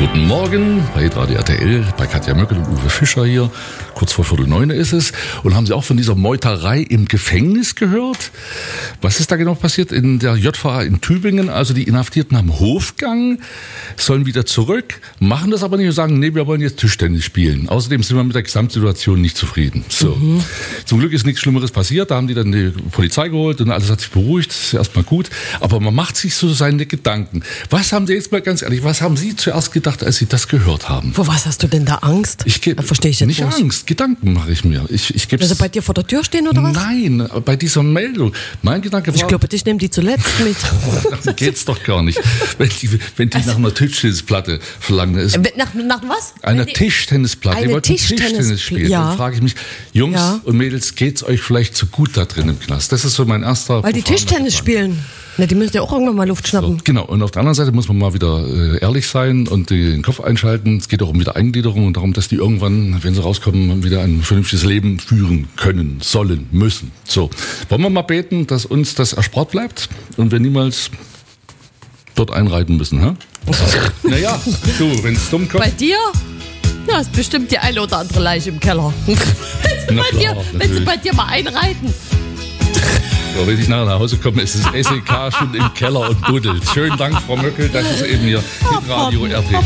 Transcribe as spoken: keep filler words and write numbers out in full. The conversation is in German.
Guten Morgen bei Radio R T L, bei Katja Möckel und Uwe Fischer hier. Kurz vor Viertel neun ist es. Und haben Sie auch von dieser Meuterei im Gefängnis gehört? Was ist da genau passiert in der J V A in Tübingen? Also die Inhaftierten haben Hofgang, sollen wieder zurück, machen das aber nicht und sagen, nee, wir wollen jetzt Tischtennis spielen. Außerdem sind wir mit der Gesamtsituation nicht zufrieden. So. Mhm. Zum Glück ist nichts Schlimmeres passiert. Da haben die dann die Polizei geholt und alles hat sich beruhigt. Das ist erstmal gut. Aber man macht sich so seine Gedanken. Was haben Sie jetzt mal ganz ehrlich, was haben Sie zuerst gedacht, als Sie das gehört haben? Vor was hast du denn da Angst? Ich ge- verstehe ich jetzt nicht. Nicht Angst, Gedanken mache ich mir. Ich, ich also bei dir vor der Tür stehen oder was? Nein, bei dieser Meldung. Mein Gedanke war... Ich glaube, ich nehme die zuletzt mit. Dann geht's doch gar nicht. Wenn die, wenn die also, nach einer Tischtennisplatte verlangen. Ist nach, nach was? Einer Tischtennisplatte. Eine Ihr wollt Tischtennis- Tischtennis spielen. ja. Dann frage ich mich, Jungs ja. und Mädels, geht's euch vielleicht zu gut da drin im Knast? Das ist so mein erster... Weil die Tischtennis spielen. Na, die müssen ja auch irgendwann mal Luft schnappen. So, genau, und auf der anderen Seite muss man mal wieder äh, ehrlich sein und den Kopf einschalten. Es geht auch um Wiedereingliederung und darum, dass die irgendwann, wenn sie rauskommen, wieder ein vernünftiges Leben führen können, sollen, müssen. So, wollen wir mal beten, dass uns das erspart bleibt und wir niemals dort einreiten müssen, hä? Naja, du, wenn es dumm kommt... Bei dir? Ja, ist bestimmt die eine oder andere Leiche im Keller. Na bei klar, dir, wenn sie bei dir mal einreiten. So, wenn ich nachher nach Hause komme, ist das S E K schon im Keller und buddelt. Schönen Dank, Frau Möckel, das ist eben hier Hitradio R T L.